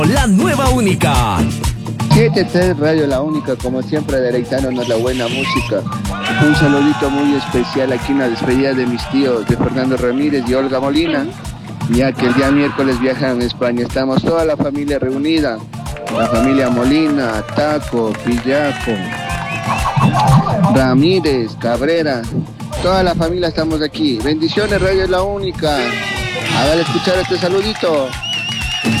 La nueva única. 7 Radio La Única, como siempre, deleitándonos la buena música. Un saludito muy especial aquí en la despedida de mis tíos, de Fernando Ramírez y Olga Molina, ya que el día miércoles viajan a España. Estamos toda la familia reunida, la familia Molina, Taco, Pillaco, Ramírez, Cabrera, toda la familia estamos aquí. Bendiciones, Radio La Única. Hágale escuchar este saludito.